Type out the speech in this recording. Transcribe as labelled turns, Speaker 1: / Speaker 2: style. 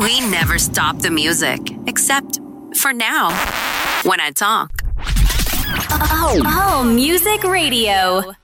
Speaker 1: We never stop the music, except for now, when I talk.
Speaker 2: Oh, Music Radio.